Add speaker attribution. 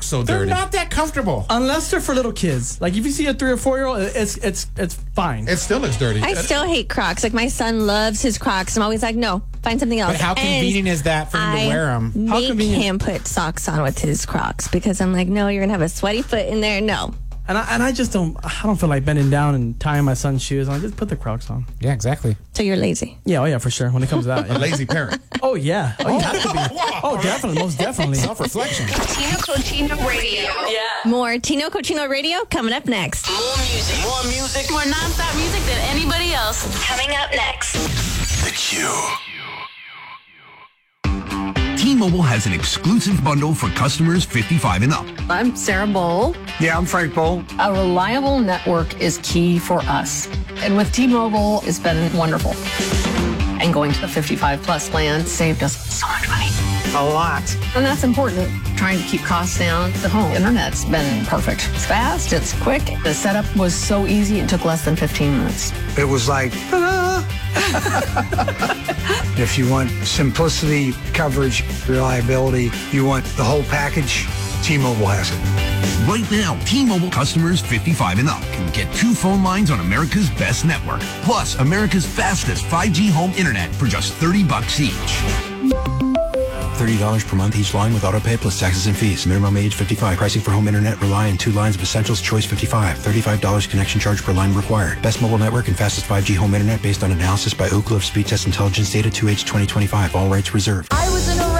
Speaker 1: look so
Speaker 2: They're
Speaker 1: dirty.
Speaker 2: not that comfortable.
Speaker 3: Unless they're for little kids. Like if you see a 3 or 4 year old, it's fine.
Speaker 2: It still looks dirty.
Speaker 4: I still hate Crocs. Like my son loves his Crocs. I'm always like, no, find something else.
Speaker 1: But how convenient is that for him to wear them?
Speaker 3: How
Speaker 4: Make
Speaker 3: convenient.
Speaker 4: him put socks on with his Crocs because I'm like, no, you're gonna have a sweaty foot in there. No.
Speaker 3: And I just don't feel like bending down and tying my son's shoes. I'm like, just put the Crocs on.
Speaker 1: Yeah, exactly.
Speaker 4: So you're lazy.
Speaker 3: Yeah, oh yeah, for sure. When it comes to that,
Speaker 2: A
Speaker 3: yeah.
Speaker 2: lazy parent.
Speaker 3: Oh yeah, oh you have to be. Oh definitely, most definitely.
Speaker 2: Self-reflection.
Speaker 5: Tino Cochino Radio.
Speaker 4: More Tino Cochino Radio coming up next.
Speaker 6: More music.
Speaker 5: More nonstop music than anybody else.
Speaker 6: Coming up next.
Speaker 7: The Q. T-Mobile has an exclusive bundle for customers 55 and up.
Speaker 8: I'm Sarah Bowl.
Speaker 9: Yeah, I'm Frank Bowl.
Speaker 8: A reliable network is key for us. And with T-Mobile, it's been wonderful. And going to the 55 plus plan saved us so much money.
Speaker 9: A lot.
Speaker 8: And that's important. Trying to keep costs down. The home internet's been perfect. It's fast, it's quick. The setup was so easy, it took less than 15 minutes.
Speaker 9: It was like, If you want simplicity, coverage, reliability, you want the whole package, T-Mobile has it.
Speaker 7: Right now, T-Mobile customers 55 and up can get 2 phone lines on America's best network, plus America's fastest 5G home internet for just $30 each.
Speaker 10: $30 per month each line with autopay plus taxes and fees. Minimum age 55. Pricing for home internet rely on 2 lines of essentials. Choice 55. $35 connection charge per line required. Best mobile network and fastest 5G home internet based on analysis by Ookla of Speed Test Intelligence data 2H 2025. All rights reserved.
Speaker 11: I was in a